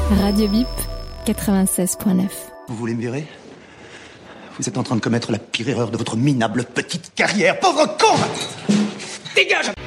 Radio Bip 96.9. Vous voulez me virer ? Vous êtes en train de commettre la pire erreur de votre minable petite carrière. Pauvre con ! Dégage !